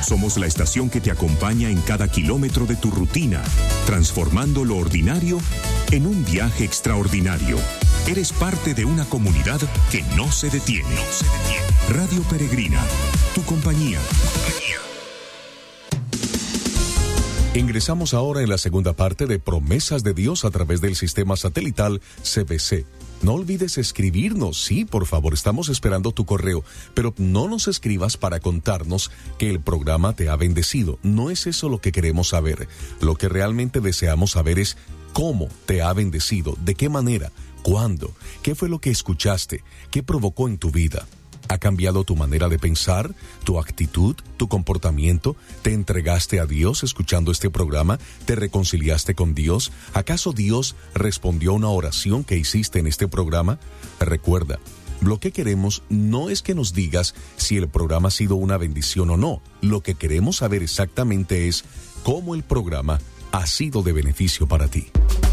Somos la estación que te acompaña en cada kilómetro de tu rutina, transformando lo ordinario en un viaje extraordinario. Eres parte de una comunidad que no se detiene. Radio Peregrina, tu compañía. Ingresamos ahora en la segunda parte de Promesas de Dios a través del sistema satelital CBC. No olvides escribirnos, sí, por favor, estamos esperando tu correo, pero no nos escribas para contarnos que el programa te ha bendecido. No es eso lo que queremos saber. Lo que realmente deseamos saber es cómo te ha bendecido, de qué manera, cuándo, qué fue lo que escuchaste, qué provocó en tu vida. ¿Ha cambiado tu manera de pensar, tu actitud, tu comportamiento? ¿Te entregaste a Dios escuchando este programa? ¿Te reconciliaste con Dios? ¿Acaso Dios respondió a una oración que hiciste en este programa? Recuerda, lo que queremos no es que nos digas si el programa ha sido una bendición o no. Lo que queremos saber exactamente es cómo el programa ha sido de beneficio para ti.